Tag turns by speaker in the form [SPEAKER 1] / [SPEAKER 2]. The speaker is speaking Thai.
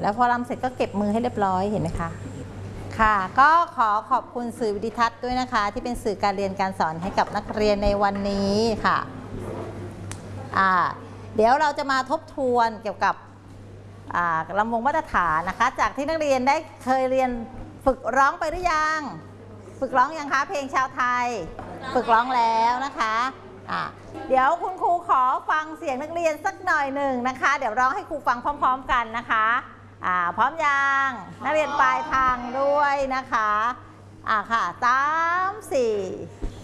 [SPEAKER 1] แล้วพอรำเสร็จก็เก็บมือให้เรียบร้อยเห็นไหมคะค่ะก็ขอขอบคุณสื่อวิดิทัศน์ด้วยนะคะที่เป็นสื่อการเรียนการสอนให้กับนักเรียนในวันนี้ค่ะเดี๋ยวเราจะมาทบทวนเกี่ยวกับลำวงมาตรฐานนะคะจากที่นักเรียนได้เคยเรียนฝึกร้องไปหรือยังฝึกร้องยังคะเพลงชาวไทยฝึกร้องแล้วนะคะเดี๋ยวคุณครูขอฟังเสียงนักเรียนสักหน่อยหนึ่งนะคะเดี๋ยวร้องให้ครูฟังพร้อมๆกันนะคะพร้อมยังนักเรียนปลายทางด้วยนะคะค่ะ3 4